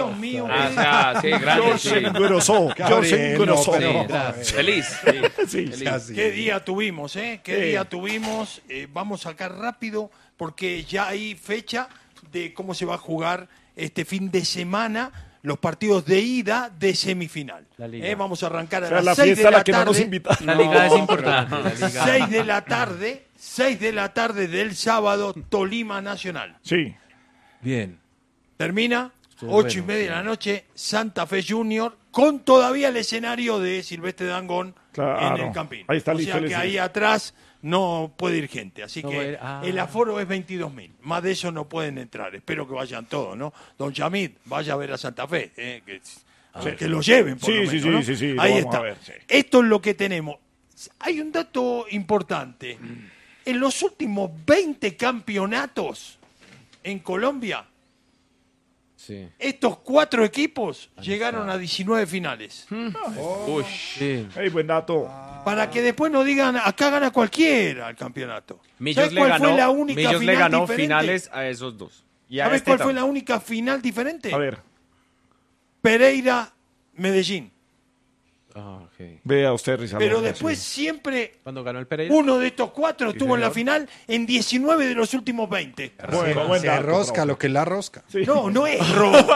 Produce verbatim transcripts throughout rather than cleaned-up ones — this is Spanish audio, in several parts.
Dios mío. Ah, sí, grande, Yo sí. se engrosó. Yo se engrosó. Sí, feliz. Sí, Sí, feliz. sí. Qué día tuvimos, ¿eh? Qué Sí. día tuvimos. Eh, vamos a sacar rápido porque ya hay fecha de cómo se va a jugar este fin de semana los partidos de ida de semifinal. La liga. Eh, vamos a arrancar a O sea, las la seis fiesta de a la la que no nos tarde. invitaron. La liga es importante. La liga. seis de la tarde, seis de la tarde del sábado, Tolima Nacional. Sí. Bien. Termina, Estuvo ocho y bueno, media sí. de la noche, Santa Fe Junior, con todavía el escenario de Silvestre Dangond Claro. en el Campín. Ahí está o listo sea el que escenario. ahí atrás no puede ir gente, así No que va a ir- ah. el aforo es veintidós mil. Más de eso no pueden entrar. Espero que vayan todos, ¿no? Don Yamid, vaya a ver a Santa Fe, eh, que, Sí. que lo lleven por Sí, lo sí, menos, sí, ¿no? sí, sí, lo Ahí vamos está. a ver, sí. Esto es lo que tenemos. Hay un dato importante. En los últimos veinte campeonatos en Colombia, Sí. estos cuatro equipos llegaron a diecinueve finales. Uy. Sí. Hey, buen dato. Para que después no digan, acá gana cualquiera el campeonato. Millos ¿Sabes le cuál ganó, fue la única Millos le final ganó diferente? finales a esos dos. Y a ¿Sabes este cuál fue también. la única final diferente? A ver, Pereira, Medellín. Ah, ok. vea usted, Rizal. Pero después siempre Cuando ganó el Pereira. uno de estos cuatro estuvo en la señor. final en diecinueve de los últimos veinte. Bueno, buen Se dato, rosca profe. lo que es la rosca. Sí. No, no es robo.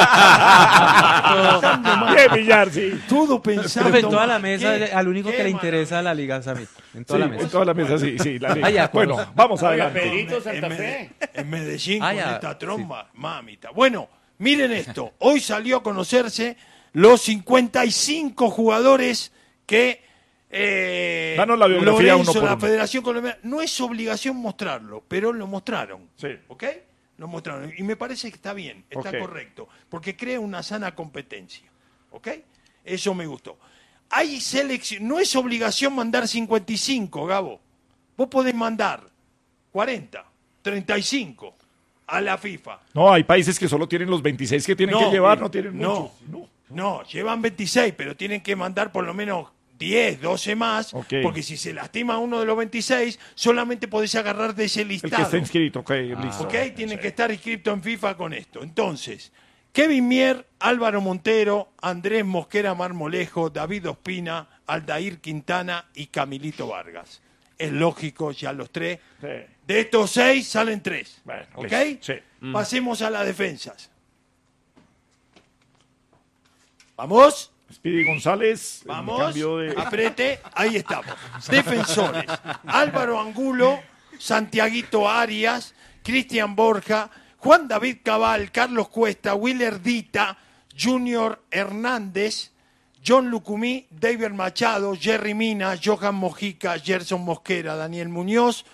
Bien, Villar, sí. Todo pensando. Profe, en toda la mesa, ¿Qué? al único ¿Qué que le maravilla? interesa la Liga Samit. En toda Sí, la en mesa. toda la mesa, sí, sí. La liga. Ah, ya, bueno, con- vamos Oiga, adelante. Perito Santa en, Mede- Fe. en Medellín Ah, con ya, esta tromba, mamita. Bueno, miren esto. Hoy salió a conocerse los cincuenta y cinco jugadores que eh, Danos la biografía Lorenzo, uno por la uno. Federación Colombiana, no es obligación mostrarlo, pero lo mostraron. Sí. ¿Ok? Lo mostraron. Y me parece que está bien, está Ok. correcto, porque crea una sana competencia. ¿Ok? Eso me gustó. Hay selección, no es obligación mandar cincuenta y cinco, Gabo. Vos podés mandar cuarenta, treinta y cinco a la FIFA. No, hay países que solo tienen los veintiséis que tienen que llevar, no tienen no, muchos. no, llevan veintiséis, pero tienen que mandar por lo menos diez, doce más, Ok. porque si se lastima uno de los veintiséis, solamente podés agarrar de ese El listado. que está inscrito, ok, listo. ¿Ok? Tienen que estar inscritos en FIFA con esto. Entonces, Kevin Mier, Álvaro Montero, Andrés Mosquera Marmolejo, David Ospina, Aldair Quintana y Camilito Vargas. Es lógico, ya los tres. Sí. De estos seis salen tres. Bueno, ¿Ok? listo, sí. Pasemos a las defensas. ¿Vamos? Speedy González, en Vamos, cambio de... aprete, ahí estamos. Defensores, Álvaro Angulo, Santiaguito Arias, Cristian Borja, Juan David Cabal, Carlos Cuesta, Willer Dita, Junior Hernández, John Lucumí, David Machado, Jerry Mina, Johan Mojica, Gerson Mosquera, Daniel Muñoz,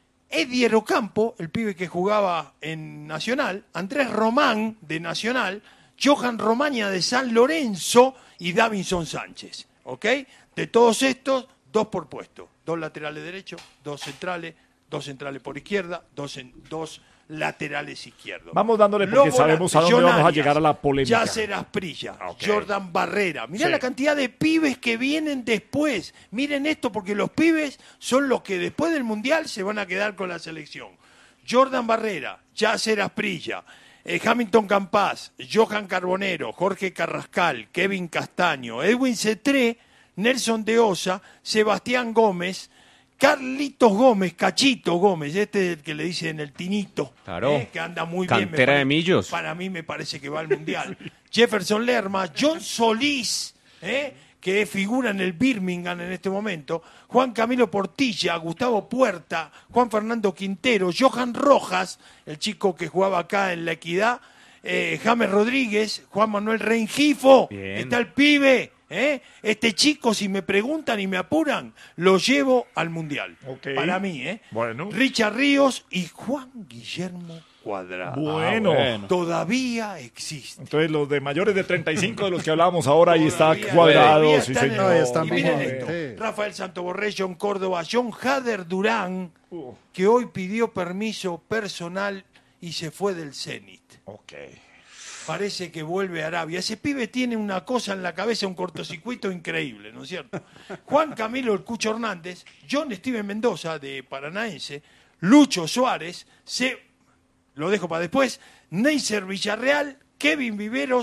Eddie Ocampo, el pibe que jugaba en Nacional, Andrés Román de Nacional, Johan Romaña de San Lorenzo y Davinson Sánchez. ¿Ok? De todos estos, dos por puesto. Dos laterales derechos, dos centrales, dos centrales por izquierda, dos, en, dos laterales izquierdos. Vamos dándole porque Los sabemos a volantes, dónde John vamos a Arias, llegar a la polémica. Yasser Asprilla, Ah, ok. Jordan Barrera. Mirá Sí. la cantidad de pibes que vienen después. Miren esto porque los pibes son los que después del Mundial se van a quedar con la selección. Jordan Barrera, Yasser Asprilla, eh, Hamilton Campas, Johan Carbonero, Jorge Carrascal, Kevin Castaño, Edwin Cetré, Nelson de Osa, Sebastián Gómez, Carlitos Gómez, Cachito Gómez, este es el que le dicen el Tinito, Claro. eh, que anda muy bien. me Cantera pare- de Millos. Para mí me parece que va al Mundial. Jefferson Lerma, John Solís, eh, que figura en el Birmingham en este momento, Juan Camilo Portilla, Gustavo Puerta, Juan Fernando Quintero, Johan Rojas, el chico que jugaba acá en La Equidad, eh, James Rodríguez, Juan Manuel Rengifo, Bien. está el pibe. ¿eh? Este chico, si me preguntan y me apuran, lo llevo al Mundial. Ok. Para mí, ¿eh? Bueno. Richard Ríos y Juan Guillermo Cuadrado. Bueno. Ah, bueno. Todavía existe. Entonces, los de mayores de treinta y cinco de los que hablábamos ahora, ahí está Todavía- Cuadrado, todavía sí están en- señor. Ahí están Y miren vigentes. esto, Rafael Santoborré, John Córdoba, John Hader Durán, Uh, que hoy pidió permiso personal y se fue del Zenit. ok. Parece que vuelve a Arabia. Ese pibe tiene una cosa en la cabeza, un cortocircuito increíble, ¿no es cierto? Juan Camilo El Cucho Hernández, John Steven Mendoza, de Paranaense, Lucho Suárez, se, lo dejo para después, Neisser Villarreal, Kevin Viveros,